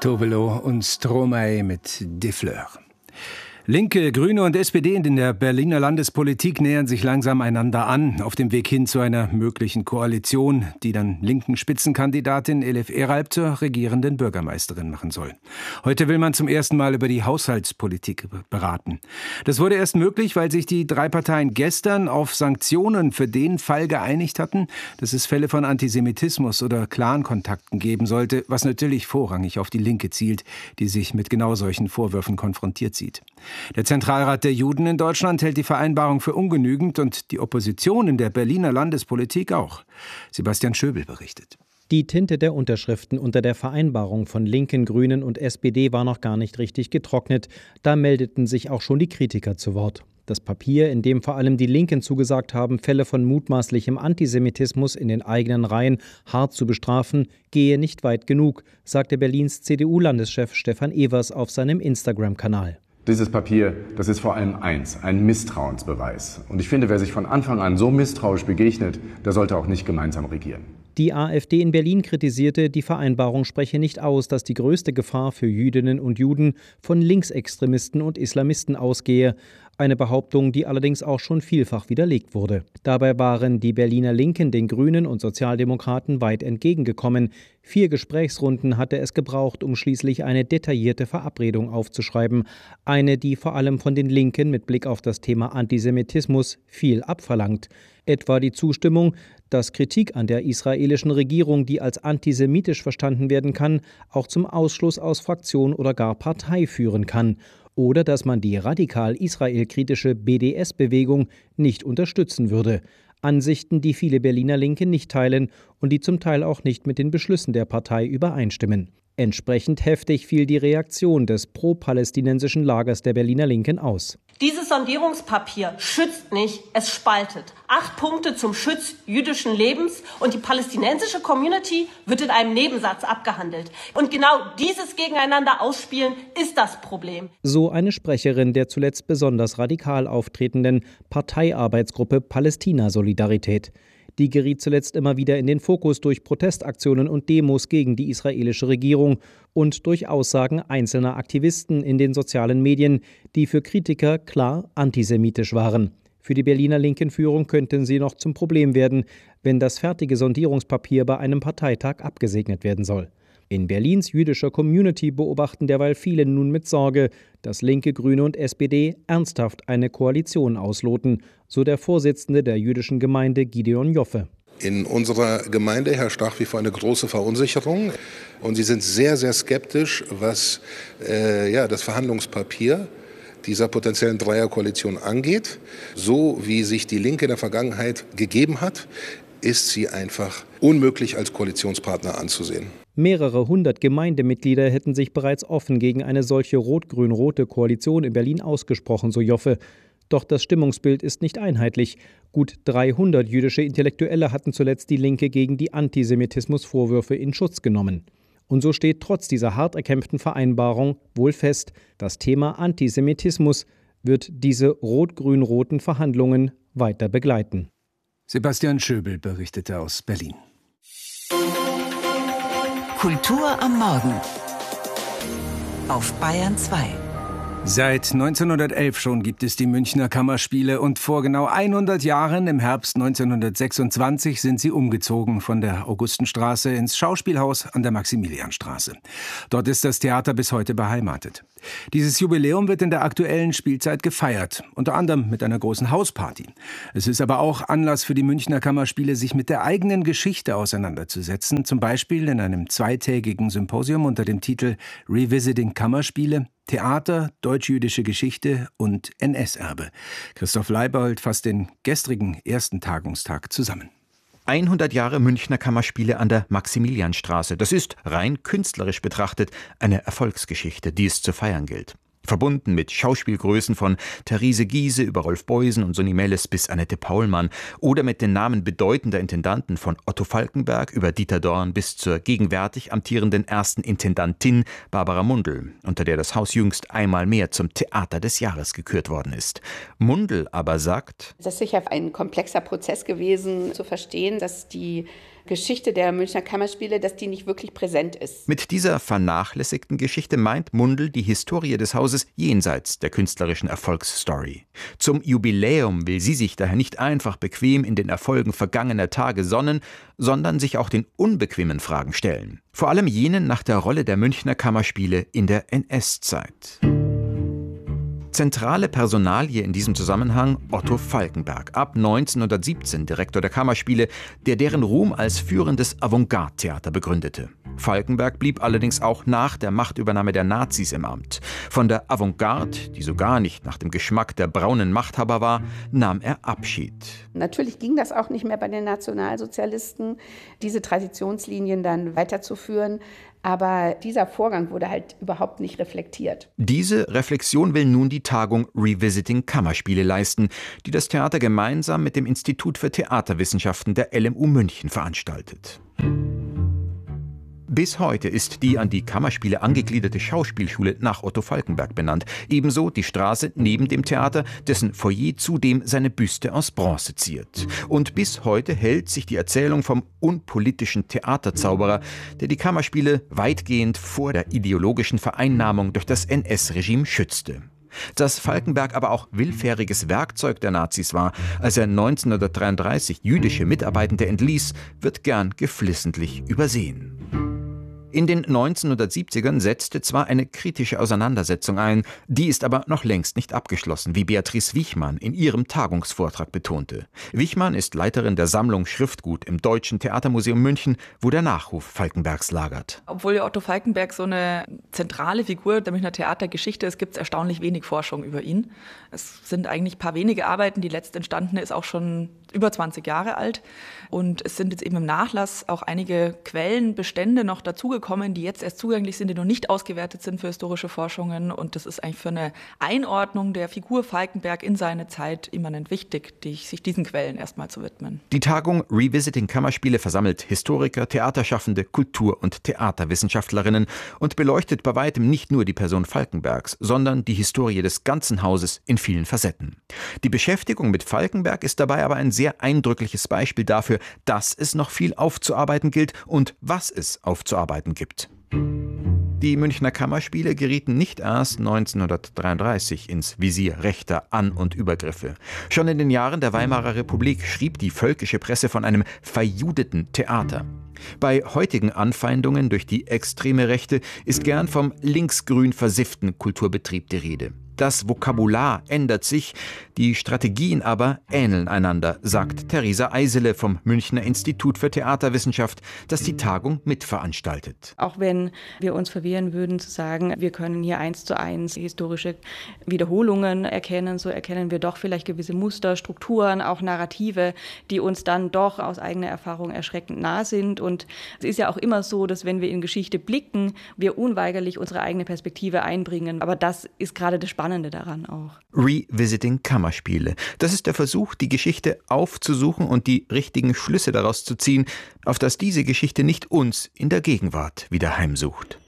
Tovelo und Stromae mit Des Fleurs. Linke, Grüne und SPD in der Berliner Landespolitik nähern sich langsam einander an, auf dem Weg hin zu einer möglichen Koalition, die dann linken Spitzenkandidatin Elif Eralp zur regierenden Bürgermeisterin machen soll. Heute will man zum ersten Mal über die Haushaltspolitik beraten. Das wurde erst möglich, weil sich die drei Parteien gestern auf Sanktionen für den Fall geeinigt hatten, dass es Fälle von Antisemitismus oder Clankontakten geben sollte, was natürlich vorrangig auf die Linke zielt, die sich mit genau solchen Vorwürfen konfrontiert sieht. Der Zentralrat der Juden in Deutschland hält die Vereinbarung für ungenügend und die Opposition in der Berliner Landespolitik auch. Sebastian Schöbel berichtet. Die Tinte der Unterschriften unter der Vereinbarung von Linken, Grünen und SPD war noch gar nicht richtig getrocknet. Da meldeten sich auch schon die Kritiker zu Wort. Das Papier, in dem vor allem die Linken zugesagt haben, Fälle von mutmaßlichem Antisemitismus in den eigenen Reihen hart zu bestrafen, gehe nicht weit genug, sagte Berlins CDU-Landeschef Stefan Evers auf seinem Instagram-Kanal. Dieses Papier, das ist vor allem eins, ein Misstrauensbeweis. Und ich finde, wer sich von Anfang an so misstrauisch begegnet, der sollte auch nicht gemeinsam regieren. Die AfD in Berlin kritisierte, die Vereinbarung spreche nicht aus, dass die größte Gefahr für Jüdinnen und Juden von Linksextremisten und Islamisten ausgehe. Eine Behauptung, die allerdings auch schon vielfach widerlegt wurde. Dabei waren die Berliner Linken den Grünen und Sozialdemokraten weit entgegengekommen. 4 Gesprächsrunden hatte es gebraucht, um schließlich eine detaillierte Verabredung aufzuschreiben. Eine, die vor allem von den Linken mit Blick auf das Thema Antisemitismus viel abverlangt. Etwa die Zustimmung, dass Kritik an der israelischen Regierung, die als antisemitisch verstanden werden kann, auch zum Ausschluss aus Fraktion oder gar Partei führen kann. Oder dass man die radikal israelkritische BDS-Bewegung nicht unterstützen würde. Ansichten, die viele Berliner Linke nicht teilen und die zum Teil auch nicht mit den Beschlüssen der Partei übereinstimmen. Entsprechend heftig fiel die Reaktion des pro-palästinensischen Lagers der Berliner Linken aus. Dieses Sondierungspapier schützt nicht, es spaltet. 8 Punkte zum Schutz jüdischen Lebens und die palästinensische Community wird in einem Nebensatz abgehandelt. Und genau dieses Gegeneinander ausspielen ist das Problem. So eine Sprecherin der zuletzt besonders radikal auftretenden Parteiarbeitsgruppe Palästina-Solidarität. Die geriet zuletzt immer wieder in den Fokus durch Protestaktionen und Demos gegen die israelische Regierung und durch Aussagen einzelner Aktivisten in den sozialen Medien, die für Kritiker klar antisemitisch waren. Für die Berliner linken Führung könnten sie noch zum Problem werden, wenn das fertige Sondierungspapier bei einem Parteitag abgesegnet werden soll. In Berlins jüdischer Community beobachten derweil viele nun mit Sorge, dass Linke, Grüne und SPD ernsthaft eine Koalition ausloten, so der Vorsitzende der jüdischen Gemeinde Gideon Joffe. In unserer Gemeinde herrscht nach wie vor eine große Verunsicherung und sie sind sehr, sehr skeptisch, was das Verhandlungspapier dieser potenziellen Dreierkoalition angeht. So wie sich die Linke in der Vergangenheit gegeben hat, ist sie einfach unmöglich als Koalitionspartner anzusehen. Mehrere hundert Gemeindemitglieder hätten sich bereits offen gegen eine solche rot-grün-rote Koalition in Berlin ausgesprochen, so Joffe. Doch das Stimmungsbild ist nicht einheitlich. Gut 300 jüdische Intellektuelle hatten zuletzt die Linke gegen die Antisemitismusvorwürfe in Schutz genommen. Und so steht trotz dieser hart erkämpften Vereinbarung wohl fest, das Thema Antisemitismus wird diese rot-grün-roten Verhandlungen weiter begleiten. Sebastian Schöbel berichtete aus Berlin. Kultur am Morgen auf Bayern 2. Seit 1911 schon gibt es die Münchner Kammerspiele und vor genau 100 Jahren, im Herbst 1926, sind sie umgezogen von der Augustenstraße ins Schauspielhaus an der Maximilianstraße. Dort ist das Theater bis heute beheimatet. Dieses Jubiläum wird in der aktuellen Spielzeit gefeiert, unter anderem mit einer großen Hausparty. Es ist aber auch Anlass für die Münchner Kammerspiele, sich mit der eigenen Geschichte auseinanderzusetzen, zum Beispiel in einem zweitägigen Symposium unter dem Titel Revisiting Kammerspiele, Theater, deutsch-jüdische Geschichte und NS-Erbe. Christoph Leibold fasst den gestrigen ersten Tagungstag zusammen. 100 Jahre Münchner Kammerspiele an der Maximilianstraße. Das ist, rein künstlerisch betrachtet, eine Erfolgsgeschichte, die es zu feiern gilt. Verbunden mit Schauspielgrößen von Therese Giehse über Rolf Beusen und Sonny Melles bis Annette Paulmann oder mit den Namen bedeutender Intendanten von Otto Falkenberg über Dieter Dorn bis zur gegenwärtig amtierenden ersten Intendantin Barbara Mundl, unter der das Haus jüngst einmal mehr zum Theater des Jahres gekürt worden ist. Mundl aber sagt: Es ist sicher ein komplexer Prozess gewesen, zu verstehen, dass die Geschichte der Münchner Kammerspiele, dass die nicht wirklich präsent ist. Mit dieser vernachlässigten Geschichte meint Mundl die Historie des Hauses jenseits der künstlerischen Erfolgsstory. Zum Jubiläum will sie sich daher nicht einfach bequem in den Erfolgen vergangener Tage sonnen, sondern sich auch den unbequemen Fragen stellen. Vor allem jenen nach der Rolle der Münchner Kammerspiele in der NS-Zeit. Zentrale Personalie in diesem Zusammenhang Otto Falkenberg, ab 1917 Direktor der Kammerspiele, der deren Ruhm als führendes Avantgarde-Theater begründete. Falkenberg blieb allerdings auch nach der Machtübernahme der Nazis im Amt. Von der Avantgarde, die so gar nicht nach dem Geschmack der braunen Machthaber war, nahm er Abschied. Natürlich ging das auch nicht mehr bei den Nationalsozialisten, diese Traditionslinien dann weiterzuführen. Aber dieser Vorgang wurde halt überhaupt nicht reflektiert. Diese Reflexion will nun die Tagung Revisiting Kammerspiele leisten, die das Theater gemeinsam mit dem Institut für Theaterwissenschaften der LMU München veranstaltet. Bis heute ist die an die Kammerspiele angegliederte Schauspielschule nach Otto Falkenberg benannt. Ebenso die Straße neben dem Theater, dessen Foyer zudem seine Büste aus Bronze ziert. Und bis heute hält sich die Erzählung vom unpolitischen Theaterzauberer, der die Kammerspiele weitgehend vor der ideologischen Vereinnahmung durch das NS-Regime schützte. Dass Falkenberg aber auch willfähriges Werkzeug der Nazis war, als er 1933 jüdische Mitarbeitende entließ, wird gern geflissentlich übersehen. In den 1970ern setzte zwar eine kritische Auseinandersetzung ein, die ist aber noch längst nicht abgeschlossen, wie Beatrice Wichmann in ihrem Tagungsvortrag betonte. Wichmann ist Leiterin der Sammlung Schriftgut im Deutschen Theatermuseum München, wo der Nachruf Falkenbergs lagert. Obwohl ja Otto Falkenberg so eine zentrale Figur der Münchner Theatergeschichte ist, gibt es erstaunlich wenig Forschung über ihn. Es sind eigentlich ein paar wenige Arbeiten, die letzte entstandene ist auch schon über 20 Jahre alt. Und es sind jetzt eben im Nachlass auch einige Quellenbestände noch dazugekommen, die jetzt erst zugänglich sind, die noch nicht ausgewertet sind für historische Forschungen. Und das ist eigentlich für eine Einordnung der Figur Falkenberg in seine Zeit immanent wichtig, sich diesen Quellen erstmal zu widmen. Die Tagung Revisiting Kammerspiele versammelt Historiker, Theaterschaffende, Kultur- und Theaterwissenschaftlerinnen und beleuchtet bei weitem nicht nur die Person Falkenbergs, sondern die Historie des ganzen Hauses in vielen Facetten. Die Beschäftigung mit Falkenberg ist dabei aber ein sehr eindrückliches Beispiel dafür, dass es noch viel aufzuarbeiten gilt und was es aufzuarbeiten gibt. Die Münchner Kammerspiele gerieten nicht erst 1933 ins Visier rechter An- und Übergriffe. Schon in den Jahren der Weimarer Republik schrieb die völkische Presse von einem verjudeten Theater. Bei heutigen Anfeindungen durch die extreme Rechte ist gern vom linksgrün versifften Kulturbetrieb die Rede. Das Vokabular ändert sich, die Strategien aber ähneln einander, sagt Theresa Eisele vom Münchner Institut für Theaterwissenschaft, das die Tagung mitveranstaltet. Auch wenn wir uns verwehren würden zu sagen, wir können hier 1:1 historische Wiederholungen erkennen, so erkennen wir doch vielleicht gewisse Muster, Strukturen, auch Narrative, die uns dann doch aus eigener Erfahrung erschreckend nah sind. Und es ist ja auch immer so, dass wenn wir in Geschichte blicken, wir unweigerlich unsere eigene Perspektive einbringen. Aber das ist gerade das Spannende daran auch. Revisiting Kammerspiele. Das ist der Versuch, die Geschichte aufzusuchen und die richtigen Schlüsse daraus zu ziehen, auf dass diese Geschichte nicht uns in der Gegenwart wieder heimsucht.